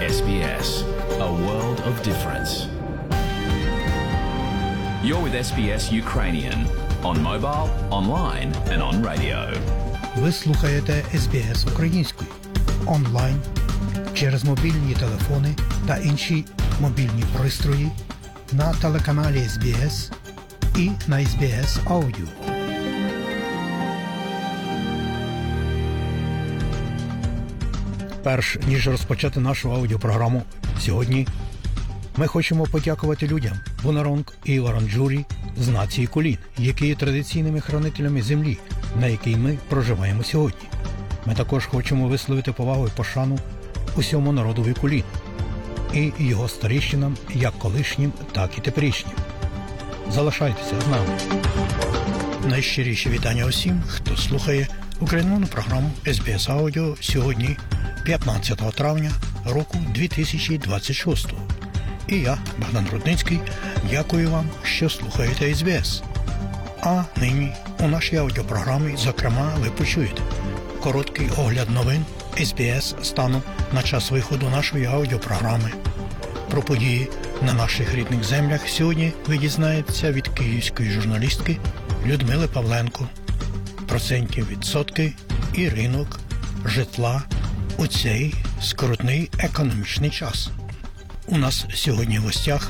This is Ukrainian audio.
SBS, a world of difference. You're with SBS Ukrainian on mobile, online and on radio. Ви слухаєте SBS українською онлайн, через мобільні телефони та інші мобільні пристрої на телеканалі SBS і на SBS Audio. Перш ніж розпочати нашу аудіопрограму сьогодні, ми хочемо подякувати людям Бунаронг і Варанджурі з нації Кулін, які є традиційними хранителями землі, на якій ми проживаємо сьогодні. Ми також хочемо висловити повагу і пошану усьому народові Кулін і його старішинам, як колишнім, так і теперішнім. Залишайтеся з нами. Найщиріші вітання усім, хто слухає українську програму SBS Audio сьогодні, 15 травня року 2026. І я, Богдан Рудницький, дякую вам, що слухаєте SBS. А нині у нашій аудіопрограмі, зокрема, ви почуєте короткий огляд новин SBS станом на час виходу нашої аудіопрограми. Про події на наших рідних землях сьогодні ви дізнаєтеся від київської журналістки Людмили Павленко. Процентні відсотки і ринок житла у цей скрутний економічний час. У нас сьогодні в гостях